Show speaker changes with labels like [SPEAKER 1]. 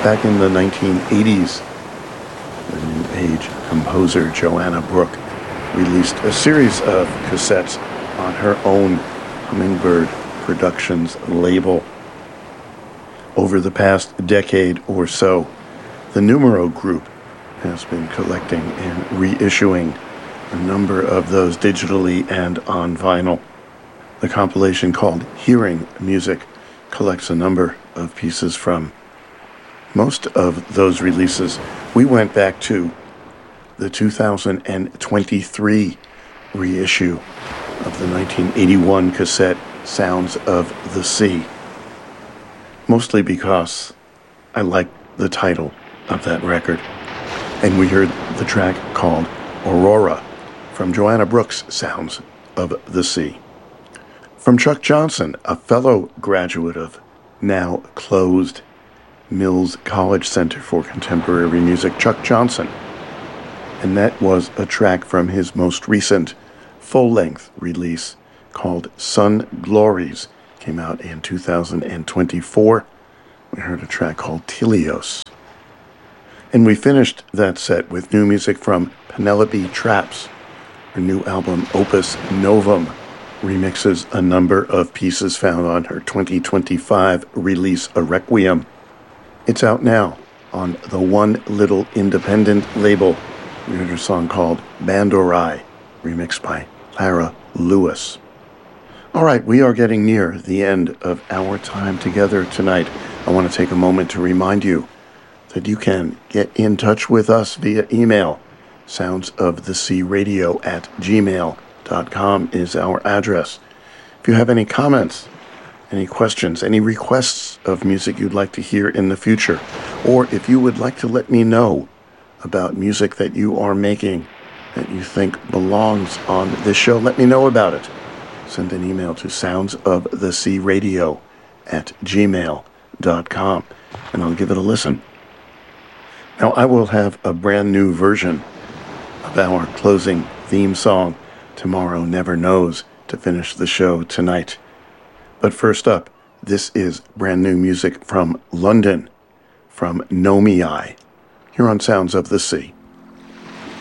[SPEAKER 1] Back in the 1980s, the New Age composer Joanna Brooke released a series of cassettes on her own Hummingbird Productions label. Over the past decade or so, the Numero Group has been collecting and reissuing a number of those digitally and on vinyl. The compilation called Hearing Music collects a number of pieces from most of those releases. We went back to the 2023 reissue of the 1981 cassette Sounds of the Sea, mostly because I liked the title of that record. And we heard the track called Aurora from Joanna Brooke's Sounds of the Sea. From Chuck Johnson, a fellow graduate of now closed Mills College Center for Contemporary Music, Chuck Johnson. And that was a track from his most recent full-length release called Sun Glories. Came out in 2024. We heard a track called Tilios. And we finished that set with new music from Penelope Traps. Her new album, Opus Novum, remixes a number of pieces found on her 2025 release, A Requiem. It's out now on the One Little Independent label. We heard a song called Bandorai, remixed by Clara Lewis. All right, we are getting near the end of our time together tonight. I want to take a moment to remind you that you can get in touch with us via email. soundsofthesearadio@gmail.com is our address. If you have any comments, any questions, any requests of music you'd like to hear in the future, or if you would like to let me know about music that you are making that you think belongs on this show, let me know about it. Send an email to soundsofthesearadio@gmail.com, and I'll give it a listen. Now, I will have a brand new version of our closing theme song, Tomorrow Never Knows, to finish the show tonight. But first up, this is brand new music from London, from Nomii, here on Sounds of the Sea.